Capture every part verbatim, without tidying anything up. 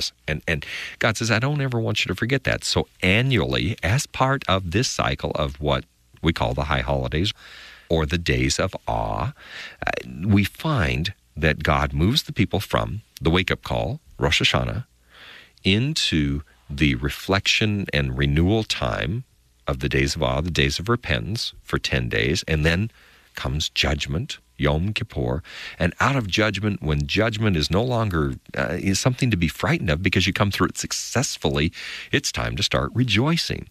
this. And and God says, I don't ever want you to forget that. So annually, as part of this cycle of what we call the high holidays or the days of awe, uh, we find that God moves the people from the wake-up call, Rosh Hashanah, into the reflection and renewal time of the days of awe, the days of repentance for ten days, and then comes judgment, Yom Kippur, and out of judgment, when judgment is no longer uh, is something to be frightened of because you come through it successfully, it's time to start rejoicing.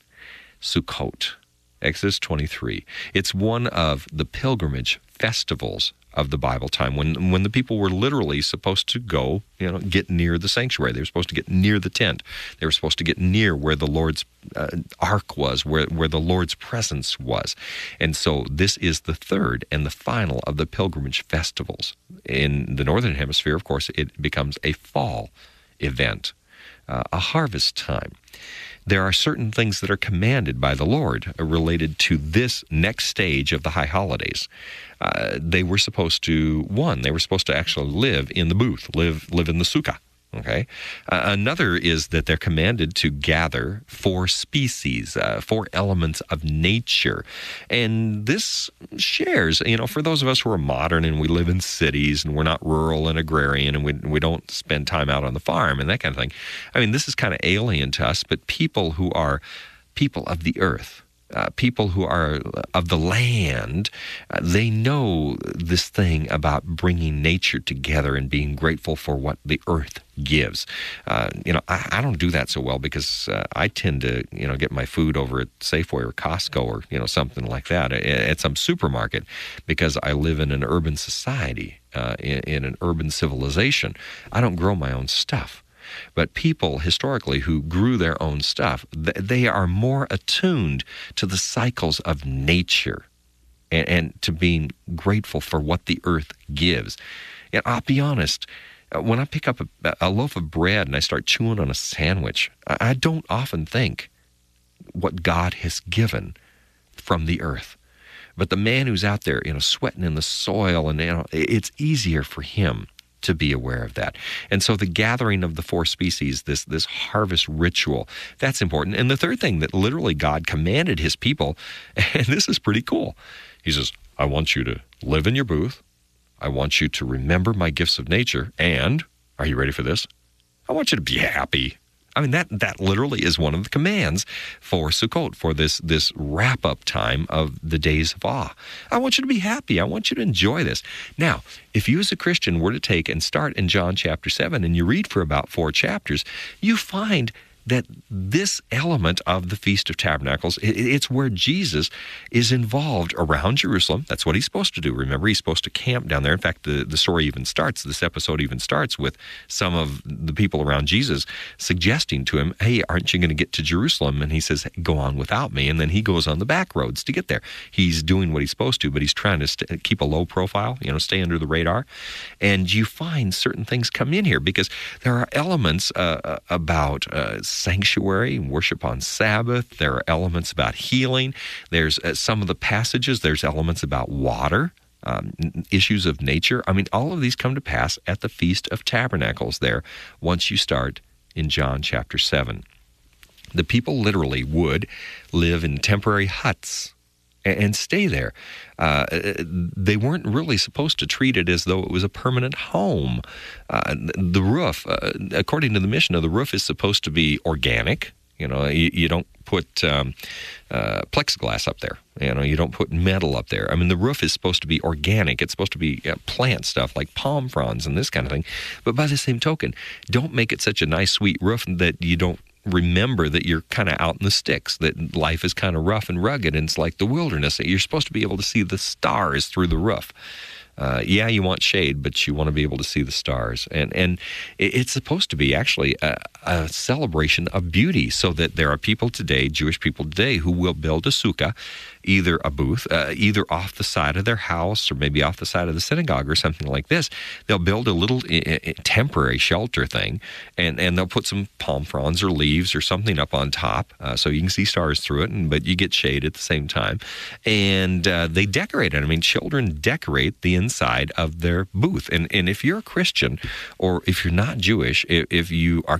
Sukkot, Exodus twenty-three. It's one of the pilgrimage festivals of the Bible time, when when the people were literally supposed to go, you know, get near the sanctuary. They were supposed to get near the tent. They were supposed to get near where the Lord's uh, ark was, where, where the Lord's presence was. And so this is the third and the final of the pilgrimage festivals. In the Northern Hemisphere, of course, it becomes a fall event, uh, a harvest time. There are certain things that are commanded by the Lord related to this next stage of the high holidays. Uh, they were supposed to, one, they were supposed to actually live in the booth, live live in the sukkah. Okay. Uh, another is that they're commanded to gather four species, uh, four elements of nature. And this shares, you know, for those of us who are modern and we live in cities and we're not rural and agrarian and we, we don't spend time out on the farm and that kind of thing. I mean, this is kind of alien to us, but people who are people of the earth, Uh, people who are of the land, uh, they know this thing about bringing nature together and being grateful for what the earth gives. Uh, you know, I, I don't do that so well because uh, I tend to, you know, get my food over at Safeway or Costco or, you know, something like that at some supermarket because I live in an urban society, uh, in, in an urban civilization. I don't grow my own stuff. But people historically who grew their own stuff, they are more attuned to the cycles of nature and, and to being grateful for what the earth gives. And I'll be honest, when I pick up a, a loaf of bread and I start chewing on a sandwich, I don't often think what God has given from the earth. But the man who's out there, you know, sweating in the soil, and you know, it's easier for him to be aware of that. And so the gathering of the four species, this this harvest ritual, that's important. And the third thing that literally God commanded his people, and this is pretty cool. He says, I want you to live in your booth. I want you to remember my gifts of nature. And, are you ready for this? I want you to be happy. I mean, that that literally is one of the commands for Sukkot, for this, this wrap-up time of the days of awe. I want you to be happy. I want you to enjoy this. Now, if you as a Christian were to take and start in John chapter seven and you read for about four chapters, you find that this element of the Feast of Tabernacles, it's where Jesus is involved around Jerusalem. That's what he's supposed to do. Remember, he's supposed to camp down there. In fact, the, the story even starts, this episode even starts with some of the people around Jesus suggesting to him, hey, aren't you going to get to Jerusalem? And he says, go on without me. And then he goes on the back roads to get there. He's doing what he's supposed to, but he's trying to st- keep a low profile, you know, stay under the radar. And you find certain things come in here because there are elements uh, about uh, sanctuary, worship on Sabbath. There are elements about healing. There's uh, some of the passages, there's elements about water, um, issues of nature. I mean, all of these come to pass at the Feast of Tabernacles there once you start in John chapter seven. The people literally would live in temporary huts and stay there. Uh, they weren't really supposed to treat it as though it was a permanent home. Uh, the roof, uh, according to the Mishnah, the roof is supposed to be organic. You know, you, you don't put um, uh, plexiglass up there. You know, you don't put metal up there. I mean, the roof is supposed to be organic. It's supposed to be uh, plant stuff like palm fronds and this kind of thing. But by the same token, don't make it such a nice, sweet roof that you don't remember that you're kind of out in the sticks, that life is kind of rough and rugged, and it's like the wilderness. You're supposed to be able to see the stars through the roof. Uh, yeah, you want shade, but you want to be able to see the stars. And and it's supposed to be actually a, a celebration of beauty, so that there are people today, Jewish people today, who will build a sukkah, either a booth, uh, either off the side of their house or maybe off the side of the synagogue or something like this. They'll build a little uh, temporary shelter thing, and, and they'll put some palm fronds or leaves or something up on top uh, so you can see stars through it, and, but you get shade at the same time. And uh, they decorate it. I mean, children decorate the inside of their booth. And, and if you're a Christian, or if you're not Jewish, if, if you are